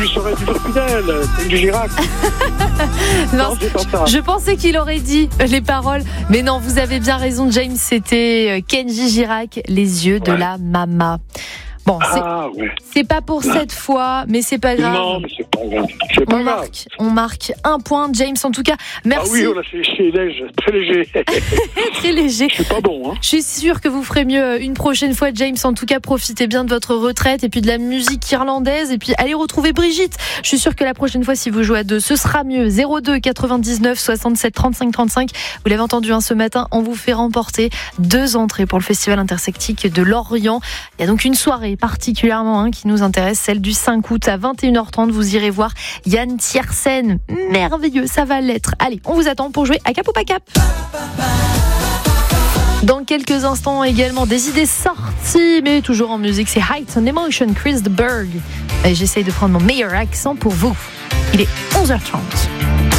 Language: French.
Je serai toujours fidèle, Kenji Girac. Non, c'est pas ça. je pensais qu'il aurait dit les paroles, mais non, vous avez bien raison, James, c'était Kenji Girac, les yeux de la mama. Bon, c'est pas pour cette fois, mais c'est pas grave. Non, mais c'est pas grave. C'est pas grave. On marque un point, James, en tout cas. Merci. Ah oui, là, c'est léger, très léger. Très léger. C'est pas bon, hein. Je suis sûre que vous ferez mieux une prochaine fois, James. En tout cas, profitez bien de votre retraite et puis de la musique irlandaise. Et puis, allez retrouver Brigitte. Je suis sûre que la prochaine fois, si vous jouez à deux, ce sera mieux. 02 99 67 35 35. Vous l'avez entendu ce matin, on vous fait remporter 2 entrées pour le Festival Intersectique de Lorient. Il y a donc une soirée particulièrement qui nous intéresse, celle du 5 août à 21h30. Vous irez voir Yann Tiersen. Merveilleux, ça va l'être. Allez, on vous attend pour jouer à Cap ou pas Cap. Dans quelques instants également, des idées sorties, mais toujours en musique, c'est Heights on Emotion, Chris de Berg. Et j'essaye de prendre mon meilleur accent pour vous. Il est 11h30.